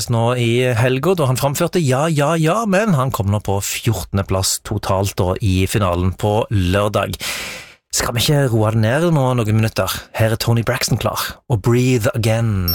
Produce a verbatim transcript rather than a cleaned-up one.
nå i helga, da han framførte ja, ja, ja, men han kom nå på fjortende plass totalt da i finalen på lørdag. Skal vi ikke roe det ned nå noen minutter? Her er Tony Braxton klar, og Breathe Again.